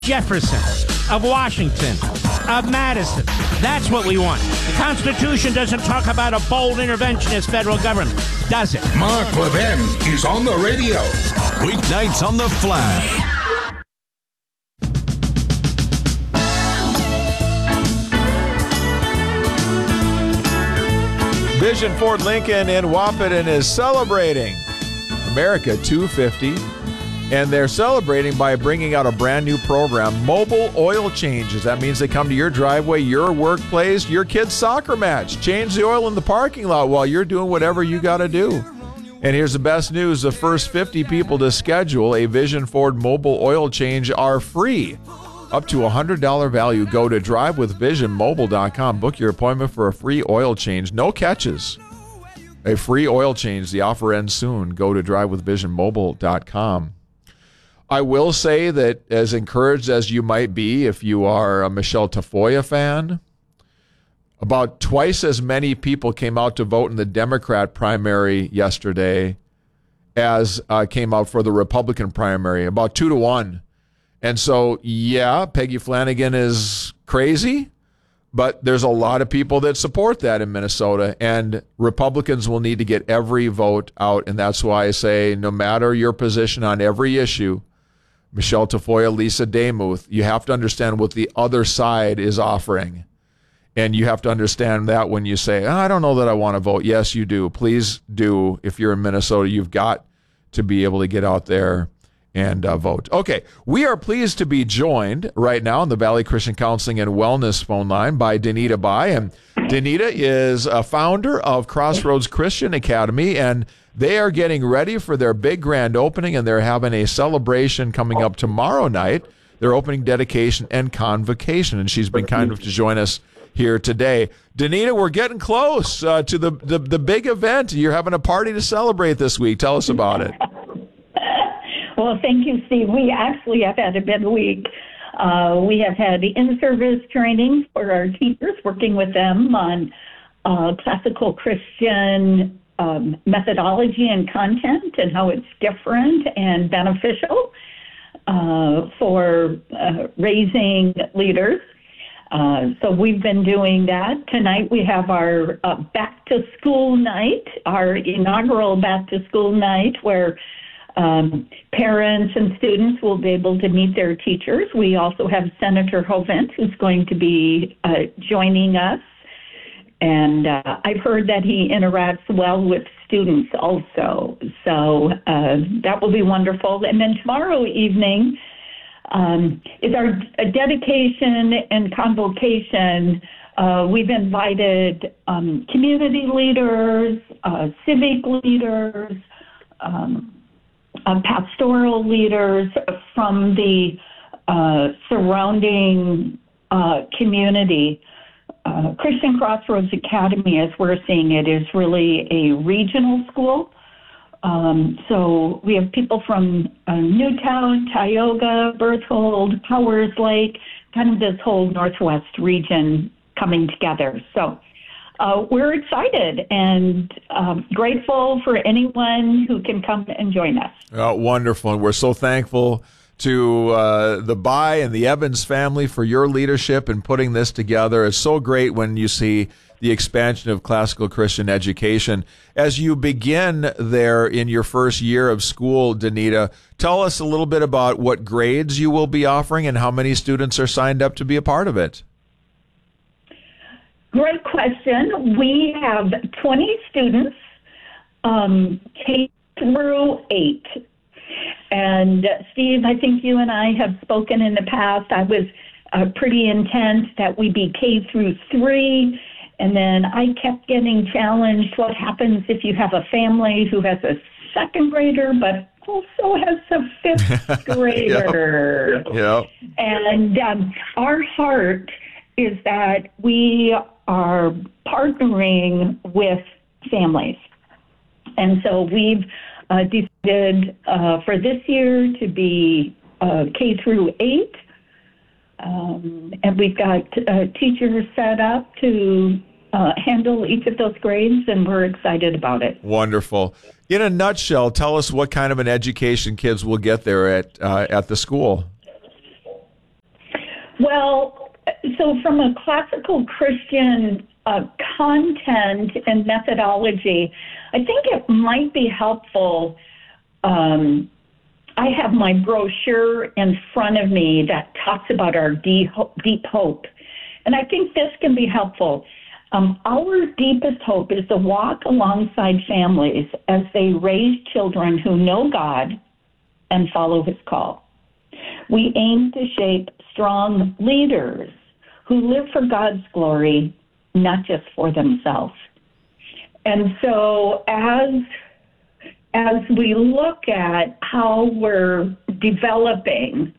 Jefferson, of Washington, of Madison. That's what we want. The Constitution doesn't talk about a bold interventionist federal government, does it? Mark Levin is on the radio. Weeknights on the Flash. Vision Ford Lincoln in Wahpeton is celebrating America 250, and they're celebrating by bringing out a brand new program, Mobile Oil Changes. That means they come to your driveway, your workplace, your kid's soccer match. Change the oil in the parking lot while you're doing whatever you got to do. And here's the best news. The first 50 people to schedule a Vision Ford mobile oil change are free. Up to $100 value. Go to drivewithvisionmobile.com. Book your appointment for a free oil change. No catches. A free oil change. The offer ends soon. Go to drivewithvisionmobile.com. I will say that as encouraged as you might be if you are a Michelle Tafoya fan, about twice as many people came out to vote in the Democrat primary yesterday as came out for the Republican primary, about 2-1. And so, yeah, Peggy Flanagan is crazy, but there's a lot of people that support that in Minnesota, and Republicans will need to get every vote out, and that's why I say no matter your position on every issue, Michelle Tafoya, Lisa Demuth, you have to understand what the other side is offering, and you have to understand that when you say, I don't know that I want to vote. Yes, you do. Please do. If you're in Minnesota, you've got to be able to get out there and vote. Okay, we are pleased to be joined right now on the Valley Christian Counseling and Wellness phone line by Danita Bai. And Danita is a founder of Crossroads Christian Academy, and they are getting ready for their big grand opening, and they're having a celebration coming up tomorrow night, their opening dedication and convocation. And she's been kind enough to join us here today. Danita, we're getting close to the big event. You're having a party to celebrate this week. Tell us about it. Well, thank you, Steve. We actually have had a big week. We have had in-service training for our teachers, working with them on classical Christian methodology and content and how it's different and beneficial for raising leaders. So we've been doing that. Tonight we have our back-to-school night, our inaugural back-to-school night, where parents and students will be able to meet their teachers. We also have Senator Hoeven, who's going to be joining us. And I've heard that he interacts well with students also. So that will be wonderful. And then tomorrow evening is our dedication and convocation. We've invited community leaders, civic leaders, pastoral leaders from the surrounding community. Christian Crossroads Academy, as we're seeing it, is really a regional school. So we have people from Newtown, Tioga, Berthold, Powers Lake, kind of this whole Northwest region coming together. So we're excited and grateful for anyone who can come and join us. Wonderful. And we're so thankful to the Bai and the Evans family for your leadership in putting this together. It's so great when you see the expansion of classical Christian education. As you begin there in your first year of school, Danita, tell us a little bit about what grades you will be offering and how many students are signed up to be a part of it. Great question. We have 20 students, K through 8. And Steve, I think you and I have spoken in the past. I was pretty intent that we be K through 3. And then I kept getting challenged. What happens if you have a family who has a second grader, but also has a fifth grader? Yep. And our heart is that we are partnering with families. And so we've decided for this year to be K through 8. And we've got teachers set up to handle each of those grades, and we're excited about it. Wonderful. In a nutshell, tell us what kind of an education kids will get there at the school. Well, so from a classical Christian content and methodology, I think it might be helpful. I have my brochure in front of me that talks about our deep hope. And I think this can be helpful. Our deepest hope is to walk alongside families as they raise children who know God and follow his call. We aim to shape strong leaders who live for God's glory, not just for themselves. And so as we look at how we're developing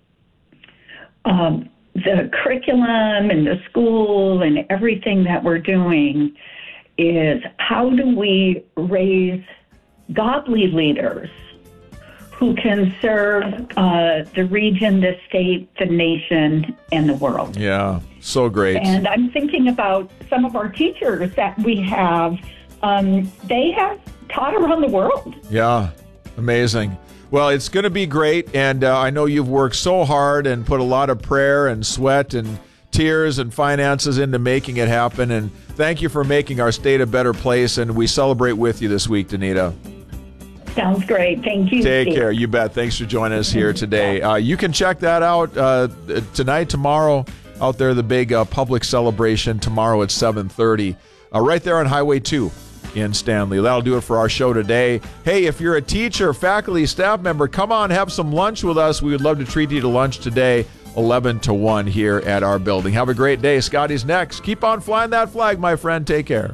the curriculum and the school and everything that we're doing, is how do we raise godly leaders who can serve the region, the state, the nation, and the world. Yeah, so great. And I'm thinking about some of our teachers that we have. They have taught around the world. Yeah, amazing. Well, it's going to be great, and I know you've worked so hard and put a lot of prayer and sweat and tears and finances into making it happen, and thank you for making our state a better place, and we celebrate with you this week, Danita. Sounds great. Thank you, Take Steve. care. You bet. Thanks for joining us here today. You can check that out tonight, tomorrow, out there, the big public celebration tomorrow at 7:30, right there on Highway 2. In Stanley. That'll do it for our show today. Hey, if you're a teacher, faculty, staff member, come on, have some lunch with us. We would love to treat you to lunch today, 11 to 1 here at our building. Have a great day. Scotty's next. Keep on flying that flag, my friend. Take care.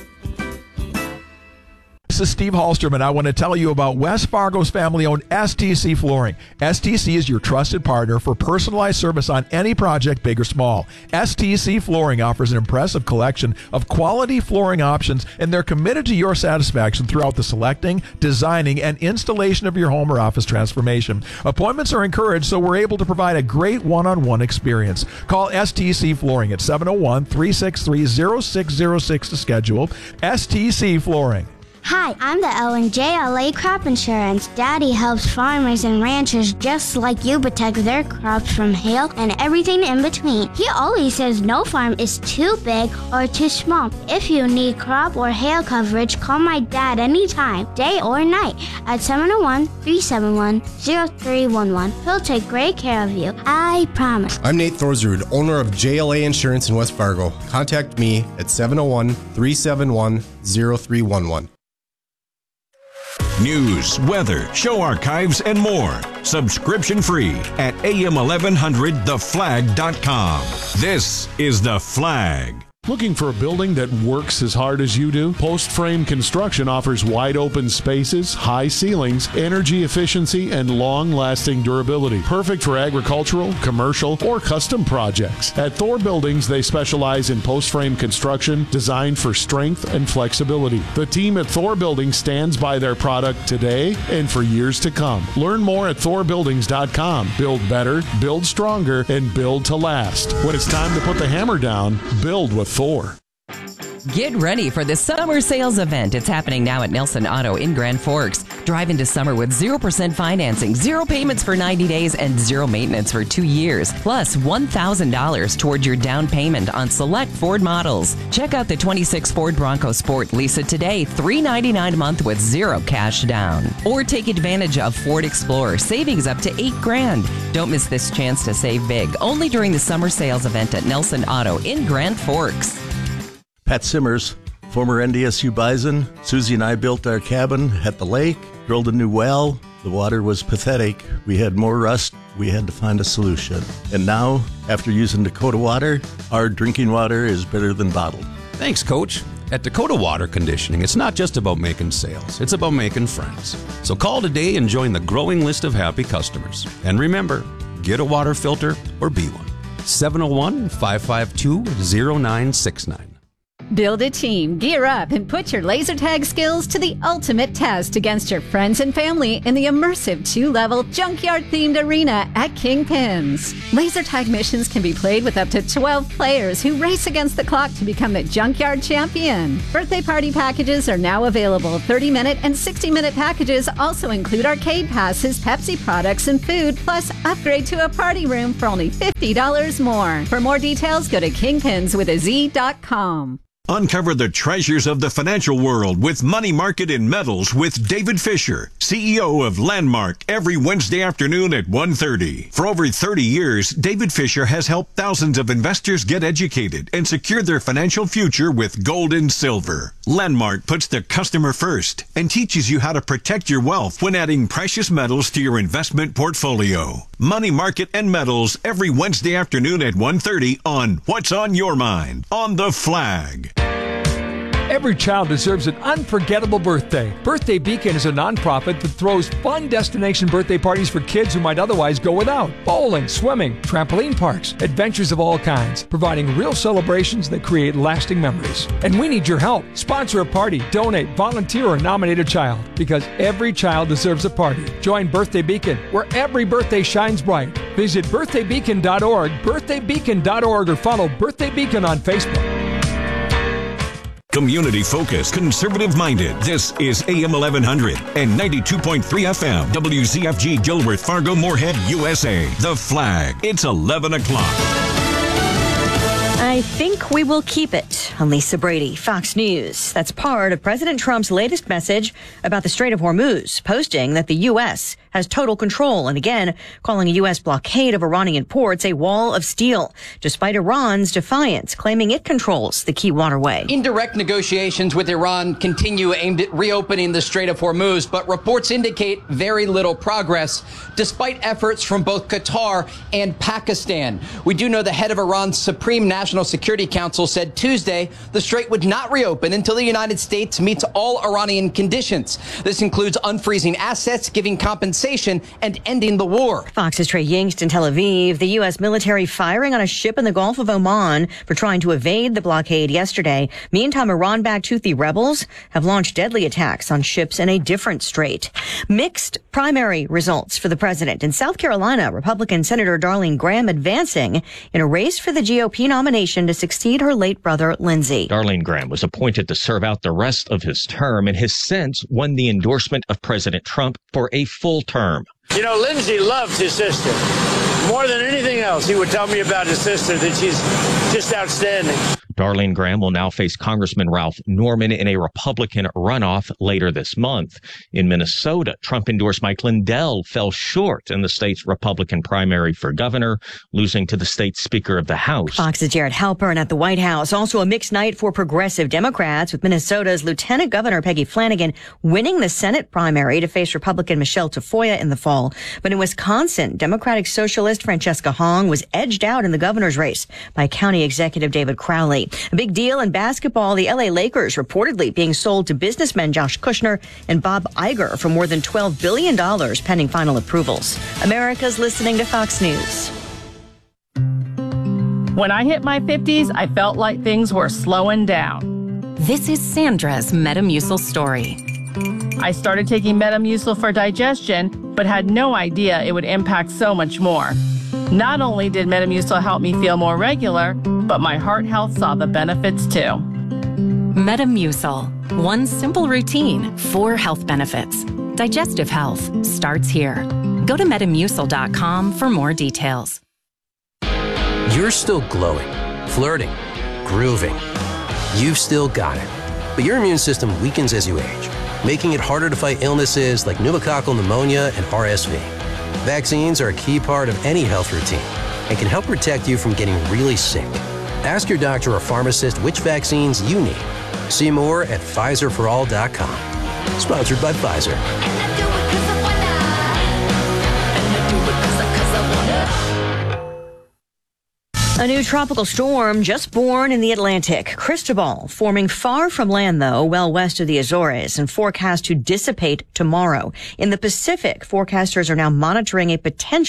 This is Steve Hallstrom, and I want to tell you about West Fargo's family-owned STC Flooring. STC is your trusted partner for personalized service on any project, big or small. STC Flooring offers an impressive collection of quality flooring options, and they're committed to your satisfaction throughout the selecting, designing, and installation of your home or office transformation. Appointments are encouraged, so we're able to provide a great one-on-one experience. Call STC Flooring at 701-363-0606 to schedule. STC Flooring. Hi, I'm the Ellen JLA Crop Insurance. Daddy helps farmers and ranchers just like you protect their crops from hail and everything in between. He always says no farm is too big or too small. If you need crop or hail coverage, call my dad anytime, day or night, at 701-371-0311. He'll take great care of you. I promise. I'm Nate Thorsrud, owner of JLA Insurance in West Fargo. Contact me at 701-371-0311. News, weather, show archives, and more. Subscription free at AM1100theflag.com. This is The Flag. Looking for a building that works as hard as you do? Post Frame Construction offers wide open spaces, high ceilings, energy efficiency, and long-lasting durability. Perfect for agricultural, commercial, or custom projects. At Thor Buildings, they specialize in post frame construction designed for strength and flexibility. The team at Thor Buildings stands by their product today and for years to come. Learn more at thorbuildings.com. Build better, build stronger, and build to last. When it's time to put the hammer down, build with Thor. Get ready for the summer sales event. It's happening now at Nelson Auto in Grand Forks. Drive into summer with 0% financing, 0 payments for 90 days, and 0 maintenance for 2 years. Plus $1,000 toward your down payment on select Ford models. Check out the 26 Ford Bronco Sport. Lease it today, $399 a month with 0 cash down. Or take advantage of Ford Explorer, savings up to $8,000. Don't miss this chance to save big. Only during the summer sales event at Nelson Auto in Grand Forks. Pat Simmers, former NDSU Bison. Susie and I built our cabin at the lake, drilled a new well. The water was pathetic. We had more rust. We had to find a solution. And now, after using Dakota Water, our drinking water is better than bottled. Thanks, Coach. At Dakota Water Conditioning, it's not just about making sales. It's about making friends. So call today and join the growing list of happy customers. And remember, get a water filter or be one. 701-552-0969. Build a team, gear up, and put your laser tag skills to the ultimate test against your friends and family in the immersive 2-level junkyard-themed arena at Kingpins. Laser tag missions can be played with up to 12 players who race against the clock to become the junkyard champion. Birthday party packages are now available. 30-minute and 60-minute packages also include arcade passes, Pepsi products, and food, plus upgrade to a party room for only $50 more. For more details, go to kingpinswithaz.com. Uncover the treasures of the financial world with Money Market and Metals with David Fisher, CEO of Landmark, every Wednesday afternoon at 1:30. For over 30 years, David Fisher has helped thousands of investors get educated and secure their financial future with gold and silver. Landmark puts the customer first and teaches you how to protect your wealth when adding precious metals to your investment portfolio. Money Market and Metals every Wednesday afternoon at 1:30 on What's on Your Mind on The Flag. Every child deserves an unforgettable birthday. Birthday Beacon is a nonprofit that throws fun destination birthday parties for kids who might otherwise go without. Bowling, swimming, trampoline parks, adventures of all kinds, providing real celebrations that create lasting memories. And we need your help. Sponsor a party, donate, volunteer, or nominate a child, because every child deserves a party. Join Birthday Beacon, where every birthday shines bright. Visit birthdaybeacon.org, birthdaybeacon.org, or follow Birthday Beacon on Facebook. Community-focused, conservative-minded. This is AM 1100 and 92.3 FM. WZFG Gilbert, Fargo, Moorhead, USA. The Flag. It's 11 o'clock. I think we will keep it. I'm Lisa Brady, Fox News. That's part of President Trump's latest message about the Strait of Hormuz, posting that the U.S. has total control and again calling a U.S. blockade of Iranian ports a wall of steel, despite Iran's defiance, claiming it controls the key waterway. Indirect negotiations with Iran continue aimed at reopening the Strait of Hormuz, but reports indicate very little progress, despite efforts from both Qatar and Pakistan. We do know the head of Iran's Supreme National Security Council said Tuesday the strait would not reopen until the United States meets all Iranian conditions. This includes unfreezing assets, giving compensation, and ending the war. Fox's Trey Yingst in Tel Aviv. The U.S. military firing on a ship in the Gulf of Oman for trying to evade the blockade yesterday. Meantime, Iran-backed Houthi rebels have launched deadly attacks on ships in a different strait. Mixed primary results for the president. In South Carolina, Republican Senator Darlene Graham advancing in a race for the GOP nomination to succeed her late brother, Lindsey. Darlene Graham was appointed to serve out the rest of his term and has since won the endorsement of President Trump for a full term. You know, Lindsey loves his sister. More than anything else, he would tell me about his sister, that she's just outstanding. Darlene Graham will now face Congressman Ralph Norman in a Republican runoff later this month. In Minnesota, Trump-endorsed Mike Lindell fell short in the state's Republican primary for governor, losing to the state's Speaker of the House. Fox's Jared Halpern at the White House. Also a mixed night for progressive Democrats, with Minnesota's Lieutenant Governor Peggy Flanagan winning the Senate primary to face Republican Michelle Tafoya in the fall. But in Wisconsin, Democratic Socialist Francesca Hong was edged out in the governor's race by County Executive David Crowley. A big deal in basketball, the LA Lakers reportedly being sold to businessmen Josh Kushner and Bob Iger for more than $12 billion pending final approvals. America's listening to Fox News. When I hit my 50s, I felt like things were slowing down. This is Sandra's Metamucil story. I started taking Metamucil for digestion, but had no idea it would impact so much more. Not only did Metamucil help me feel more regular, but my heart health saw the benefits too. Metamucil. One simple routine, 4 health benefits. Digestive health starts here. Go to Metamucil.com for more details. You're still glowing, flirting, grooving. You've still got it. But your immune system weakens as you age, making it harder to fight illnesses like pneumococcal pneumonia and RSV. Vaccines are a key part of any health routine and can help protect you from getting really sick. Ask your doctor or pharmacist which vaccines you need. See more at PfizerForAll.com. Sponsored by Pfizer. A new tropical storm just born in the Atlantic. Cristobal forming far from land, though, well west of the Azores, and forecast to dissipate tomorrow. In the Pacific, forecasters are now monitoring a potential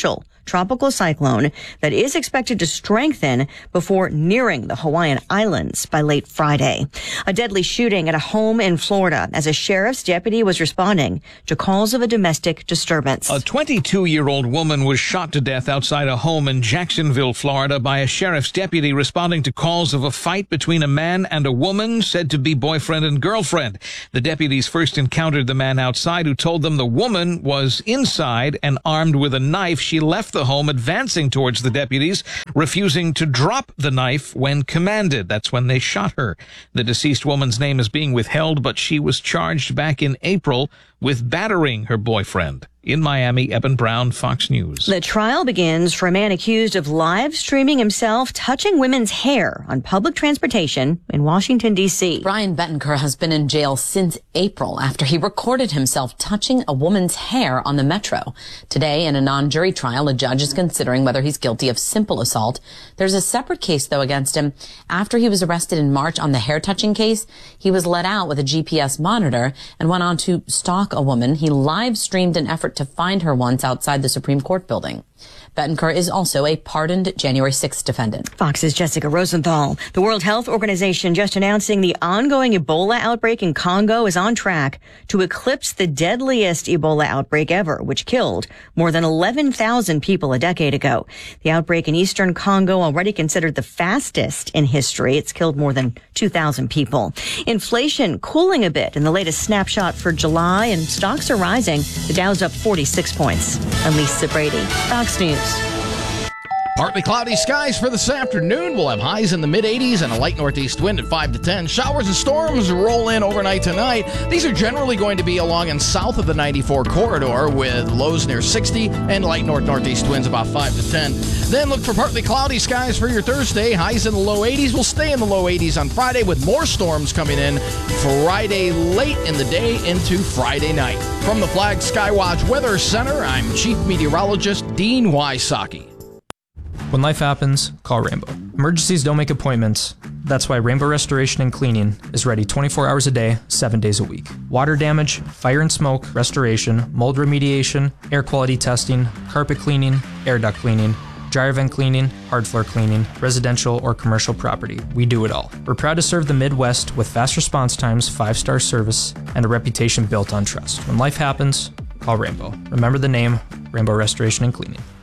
tropical cyclone that is expected to strengthen before nearing the Hawaiian Islands by late Friday. A deadly shooting at a home in Florida as a sheriff's deputy was responding to calls of a domestic disturbance. A 22-year-old woman was shot to death outside a home in Jacksonville, Florida by a sheriff's deputy responding to calls of a fight between a man and a woman said to be boyfriend and girlfriend. The deputies first encountered the man outside, who told them the woman was inside and armed with a knife. She left the home, advancing towards the deputies, refusing to drop the knife when commanded. That's when they shot her. The deceased woman's name is being withheld, but she was charged back in April with battering her boyfriend. In Miami, Eben Brown, Fox News. The trial begins for a man accused of live streaming himself touching women's hair on public transportation in Washington, D.C. Brian Bettencourt has been in jail since April after he recorded himself touching a woman's hair on the metro. Today, in a non-jury trial, a judge is considering whether he's guilty of simple assault. There's a separate case, though, against him. After he was arrested in March on the hair-touching case, he was let out with a GPS monitor and went on to stalk a woman. He live-streamed an effort to find her once outside the Supreme Court building. Bettencourt is also a pardoned January 6th defendant. Fox's Jessica Rosenthal. The World Health Organization just announcing the ongoing Ebola outbreak in Congo is on track to eclipse the deadliest Ebola outbreak ever, which killed more than 11,000 people a decade ago. The outbreak in eastern Congo, already considered the fastest in history. It's killed more than 2,000 people. Inflation cooling a bit in the latest snapshot for July, and stocks are rising. The Dow's up 46 points. I'm Lisa Brady, Fox News. Partly cloudy skies for this afternoon. We'll have highs in the mid-80s and a light northeast wind at 5 to 10. Showers and storms roll in overnight tonight. These are generally going to be along and south of the 94 corridor, with lows near 60 and light northeast winds about 5 to 10. Then look for partly cloudy skies for your Thursday. Highs in the low 80s. We'll stay in the low 80s on Friday, with more storms coming in Friday late in the day into Friday night. From the Flag Skywatch Weather Center, I'm Chief Meteorologist Dean Wysocki. When life happens, call Rainbow. Emergencies don't make appointments. That's why Rainbow Restoration and Cleaning is ready 24 hours a day, 7 days a week. Water damage, fire and smoke restoration, mold remediation, air quality testing, carpet cleaning, air duct cleaning, dryer vent cleaning, hard floor cleaning, residential or commercial property. We do it all. We're proud to serve the Midwest with fast response times, 5-star service, and a reputation built on trust. When life happens, call Rainbow. Remember the name, Rainbow Restoration and Cleaning.